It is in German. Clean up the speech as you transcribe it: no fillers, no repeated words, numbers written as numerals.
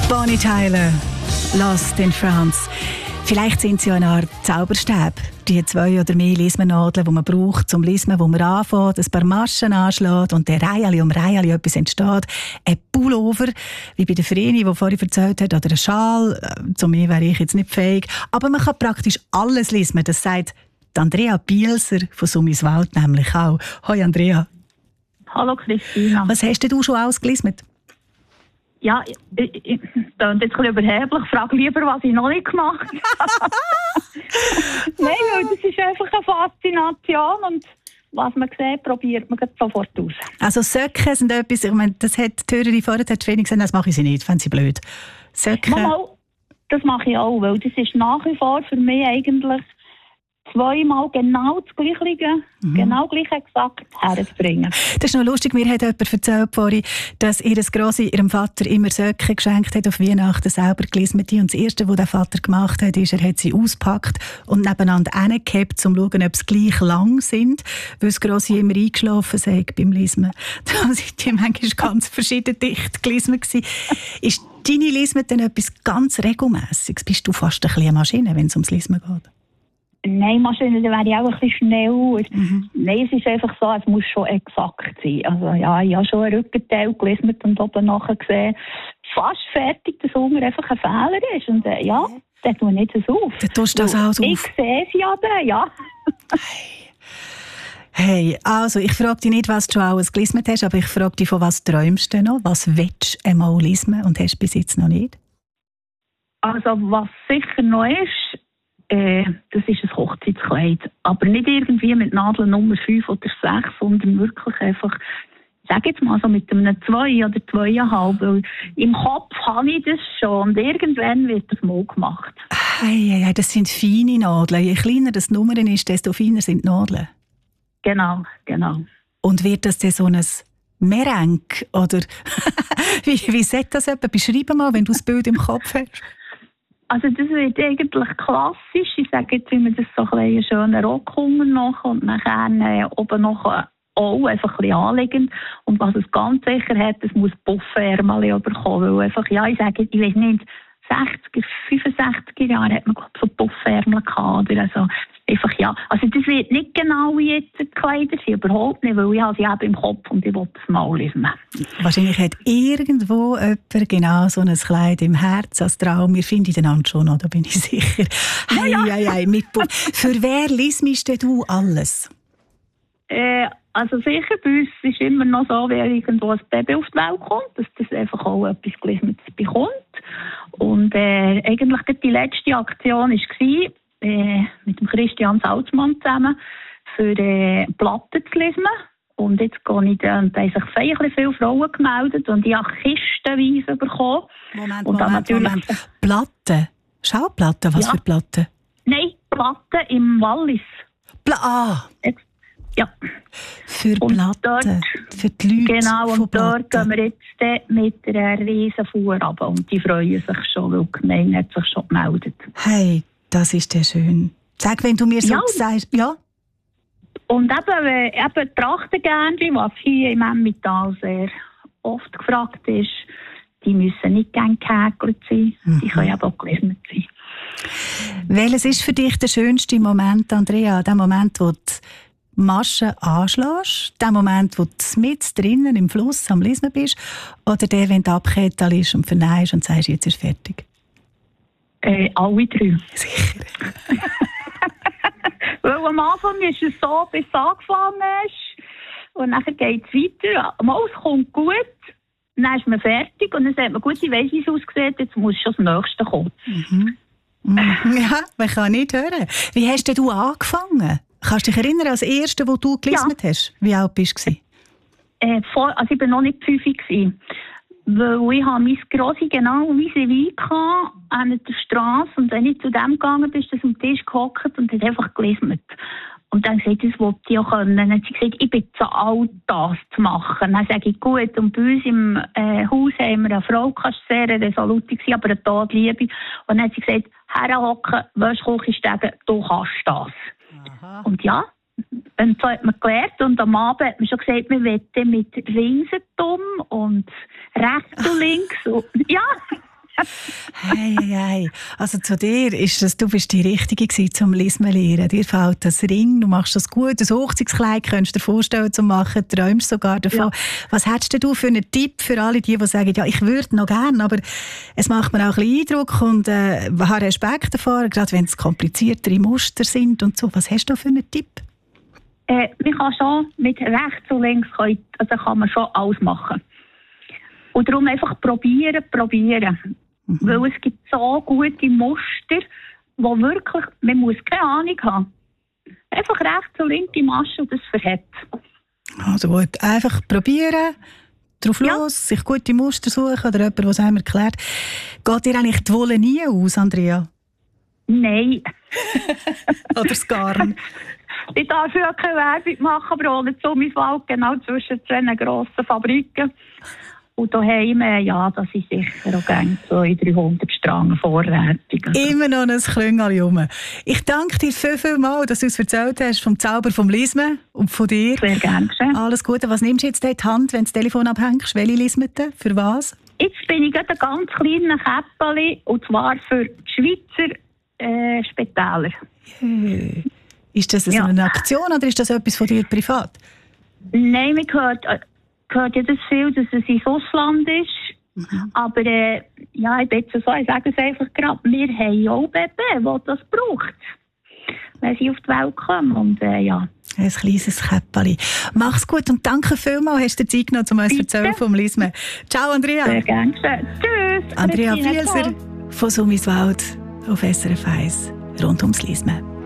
Bonnie Tyler, Lost in France. Vielleicht sind sie ja eine Art Zauberstab. Die 2 oder mehr Lismennadeln, die man braucht, zum Lismen, wo man anfängt, ein paar Maschen anschlägt und der Reihe um Reihe etwas entsteht. Ein Pullover, wie bei der Vreni, die vorhin erzählt hat, oder ein Schal. Zu mir wäre ich jetzt nicht fähig. Aber man kann praktisch alles lismen. Das sagt Andrea Bielser von Summiswald nämlich auch. Hoi Andrea. Hallo Christina. Was hast du schon alles gelismet? Ja, ich bin jetzt ein bisschen überheblich. Ich frage lieber, was ich noch nicht gemacht habe. Nein, weil das ist einfach eine Faszination und was man sieht, probiert man sofort aus. Also Söcke sind etwas, ich meine, das hat die Hörerin vorher gesagt, das mache ich nicht, fände sie blöd. Söcke. Mal, das mache ich auch, weil das ist nach wie vor für mich eigentlich zweimal genau das Gleiche, genau gleich exakt herzubringen. Das ist noch lustig, mir hat jemand erzählt vorhin, dass ihr Grossi ihrem Vater immer Söcke geschenkt hat auf Weihnachten, selber gelismet. Und das Erste, was der Vater gemacht hat, ist, er hat sie ausgepackt und nebeneinander hingehabt, um zu schauen, ob sie gleich lang sind, weil das Grossi immer eingeschlafen sei beim Lismen. Da sind die manchmal ganz verschieden dicht gelismet gewesen. Ist deine Lismen denn etwas ganz Regelmässiges? Bist du fast ein bisschen eine Maschine, wenn es ums Lismen geht? Nein, Maschine, da wäre ich auch ein bisschen schneller. Nein, es ist einfach so, es muss schon exakt sein. Also ja, ich habe schon einen Rückenteil gelesen und oben nachher gesehen, fast fertig, dass unten einfach ein Fehler ist. Und ja, dann tue ich nicht so auf. Dann tust du das alles auf? Ich sehe es ja dann, ja. Hey, also ich frage dich nicht, was du schon alles gelismet hast, aber ich frage dich, von was träumst du noch? Was willst du einmal lismen und hast du bis jetzt noch nicht? Also was sicher noch ist, das ist ein Hochzeitskleid. Aber nicht irgendwie mit Nadel Nummer 5 oder 6, sondern wirklich einfach, sag jetzt mal so mit einem 2 oder 2,5. Weil im Kopf habe ich das schon und irgendwann wird das mal gemacht. Hey, das sind feine Nadeln. Je kleiner das Nummer ist, desto feiner sind die Nadeln. Genau. Und wird das dann so ein Merengue? Oder wie sagt das jemand? Beschreib mal, wenn du das Bild im Kopf hast. Also das wird eigentlich klassisch. Ich sage jetzt immer, das so ein schöner Rockhunger noch und nachher oben noch auch einfach ein bisschen anliegend. Und was es ganz sicher hat, es muss Puffärmel bekommen. Weil einfach, ja, ich sage, ich weiß nicht, 60er, 65er Jahre hat man so Puffärmel gehabt. Oder also einfach, ja. Also das wird nicht genau wie jetzt die Kleider sein, überhaupt nicht, weil ich habe sie eben im Kopf und ich will das mal lesen. Wahrscheinlich hat irgendwo jemand genau so ein Kleid im Herz als Traum. Wir finden den schon noch, da bin ich sicher. Hey, mit Puff. Für wer liest du alles? Also sicher, bei uns ist immer noch so, wenn irgendwo ein Baby auf die Welt kommt, dass das einfach auch etwas Gelesenes bekommt. Und eigentlich die letzte Aktion war mit dem Christian Salzmann zusammen für Platten zu lesen. Und jetzt gehe ich da, und da haben sich feierlich viele Frauen gemeldet und ich habe kistenweise bekommen. Moment. Platten? Schallplatten? Was für Platten? Nein, Platten im Wallis. Ja. Für Platten, für die Leute. Genau, und dort gehen wir jetzt mit einer riesen Fuhr runter. Und die freuen sich schon, weil die Gemeinde hat sich schon gemeldet. Hey, das ist ja schön. Sag, wenn du mir so sagst, ja? Und eben Trachtengärnchen, was hier im Emmental sehr oft gefragt ist, die müssen nicht gerne gehäkelt sein, die können eben auch gelismet sein. Welches ist für dich der schönste Moment, Andrea? Der Moment, wo du Maschen anschlägst, der Moment, wo du mit drinnen im Fluss am Lesen bist, oder der, wenn du abkettelst und verneinst und sagst, jetzt ist fertig? Alle 3. Sicher. Weil am Anfang ist es so, bis es angefangen ist, und dann geht es weiter. Es kommt gut, dann ist man fertig und dann sagt man, gut, ich weiss, wie es aussieht, jetzt muss schon das Nächste kommen. Ja, man kann nicht hören. Wie hast denn du angefangen? Kannst du dich erinnern, als Erste, wo du gelismet hast? Wie alt bist du? Also ich war noch nicht 5 gewesen. Weil ich habe mein Grossi genau vis-à-vis an der Straße. Und wenn ich zu dem gegangen bin, ist er am Tisch gehockt und hat einfach gelismet. Und dann gesagt, das wollte ich auch können. Dann hat sie gesagt, ich bin zu alt, das zu machen. Dann sage ich, gut, und bei uns im Haus haben wir eine Frau, die sehr resolut war, aber eine Todliebe. Und dann hat sie gesagt, herhocken, Wäschküche steigen, du kannst das. Aha. Und ja, und so hat man gelernt. Und am Abend hat man schon gesagt, wir wollen mit Ringsentum und rechts und links. Und, ja. Hey. Also zu dir ist das, du bist die Richtige gewesen zum Lismen lernen. Dir fällt das Ring, du machst das gut, das Hochzeitskleid könntest du dir vorstellen zu machen, träumst sogar davon. Ja. Was hättest du für einen Tipp für alle die sagen, ja, ich würde noch gerne, aber es macht mir auch ein bisschen Eindruck und habe Respekt davor, gerade wenn es kompliziertere Muster sind und so. Was hast du für einen Tipp? Man kann schon mit rechts und links kann man schon alles machen. Und darum einfach probieren. Weil es gibt so gute Muster, wo wirklich, man muss keine Ahnung haben. Einfach rechts und links die Masche und das verhält. Also gut, einfach probieren, drauf los, sich gute Muster suchen oder jemand, der es einem erklärt. Geht dir eigentlich die Wolle nie aus, Andrea? Nein. Oder das Garn? Ich darf ja keine Werbung machen, aber ohne Zummiswald, genau zwischen zwei grossen Fabriken. Und daheim, ja, das ist sicher auch gerne 200-300 Strang vorrätig. Immer noch ein Klüngel rum. Ich danke dir viel mal, dass du uns erzählt hast vom Zauber vom Lismen und von dir. Sehr gerne geschehen. Alles Gute. Was nimmst du jetzt in die Hand, wenn du das Telefon abhängst? Welche Lismete? Für was? Jetzt bin ich gerade ein ganz kleines Käppeli, und zwar für die Schweizer Spitäler. Yeah. Ist das eine Aktion oder ist das etwas von dir privat? Nein, man hört ja das viel, dass es ins Ausland ist. Aber ja, ich bin jetzt so, ich sage es einfach gerade, wir haben auch Babys, die das braucht, wenn sie auf die Welt kommen. Und ja. Ein kleines Käppeli. Mach's gut und danke vielmals, hast du dir Zeit genommen, um uns zu erzählen vom Lismen. Ciao, Andrea. Sehr gerne. Tschüss. Andrea Bielser von Summiswald auf SRF 1 rund ums Lismen.